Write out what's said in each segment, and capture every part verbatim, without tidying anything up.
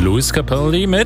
Lewis Capaldi mit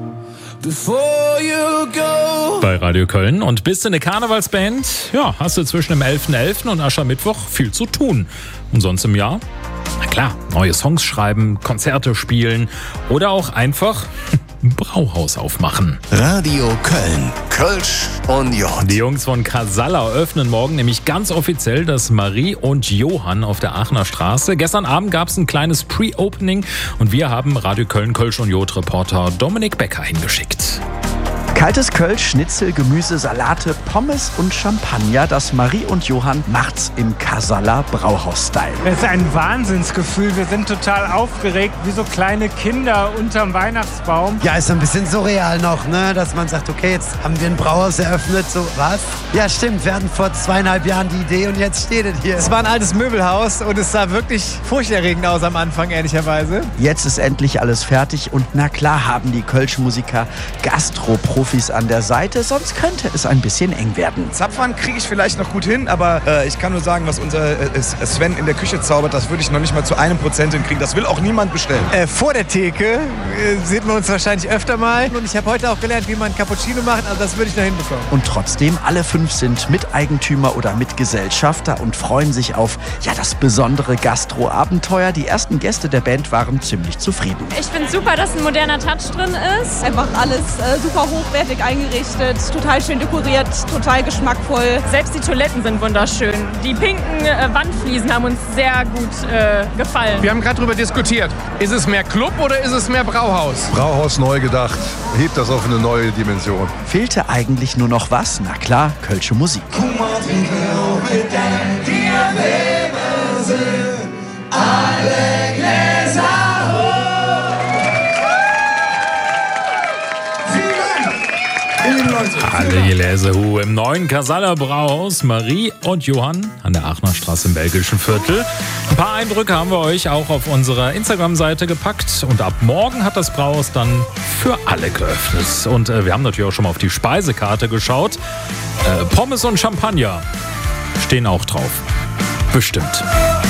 bei Radio Köln. Und bist du eine Karnevalsband? Ja, hast du zwischen dem elften elften und Aschermittwoch viel zu tun. Und sonst im Jahr? Na klar, neue Songs schreiben, Konzerte spielen oder auch einfach ein Brauhaus aufmachen. Radio Köln, Kölsch und Johann. Die Jungs von Casalla öffnen morgen nämlich ganz offiziell das Marie und Johann auf der Aachener Straße. Gestern Abend gab es ein kleines Pre-Opening und wir haben Radio Köln, Kölsch und Jod-Reporter Dominik Becker hingeschickt. Kaltes Kölsch, Schnitzel, Gemüse, Salate, Pommes und Champagner. Das Marie und Johann macht's im Casalla Brauhaus-Style. Es ist ein Wahnsinnsgefühl. Wir sind total aufgeregt, wie so kleine Kinder unterm Weihnachtsbaum. Ja, ist so ein bisschen surreal noch, ne? Dass man sagt, okay, jetzt haben wir ein Brauhaus eröffnet. So, was? Ja, stimmt. Wir hatten vor zweieinhalb Jahren die Idee und jetzt steht es hier. Es war ein altes Möbelhaus und es sah wirklich furchterregend aus am Anfang, ehrlicherweise. Jetzt ist endlich alles fertig und na klar haben die Kölsch-Musiker Gastro-Profis an der Seite, sonst könnte es ein bisschen eng werden. Zapfern kriege ich vielleicht noch gut hin, aber äh, ich kann nur sagen, was unser äh, Sven in der Küche zaubert, das würde ich noch nicht mal zu einem Prozent hinkriegen. Das will auch niemand bestellen. Äh, vor der Theke äh, sehen wir uns wahrscheinlich öfter mal. Und ich habe heute auch gelernt, wie man Cappuccino macht, also das würde ich noch hinbekommen. Und trotzdem, alle fünf sind Miteigentümer oder Mitgesellschafter und freuen sich auf ja, das besondere Gastro-Abenteuer. Die ersten Gäste der Band waren ziemlich zufrieden. Ich finde es super, dass ein moderner Touch drin ist. Einfach alles äh, super hochwertig eingerichtet, total schön dekoriert, total geschmackvoll. Selbst die Toiletten sind wunderschön. Die pinken äh, Wandfliesen haben uns sehr gut äh, gefallen. Wir haben gerade darüber diskutiert. Ist es mehr Club oder ist es mehr Brauhaus? Brauhaus neu gedacht. Hebt das auf eine neue Dimension. Fehlte eigentlich nur noch was? Na klar, kölsche Musik. Alle Gläser Alle Gläser hu im neuen Casalla Brauhaus. Marie und Johann an der Aachener Straße im belgischen Viertel. Ein paar Eindrücke haben wir euch auch auf unserer Instagram-Seite gepackt. Und ab morgen hat das Brauhaus dann für alle geöffnet. Und äh, wir haben natürlich auch schon mal auf die Speisekarte geschaut. Äh, Pommes und Champagner stehen auch drauf. Bestimmt.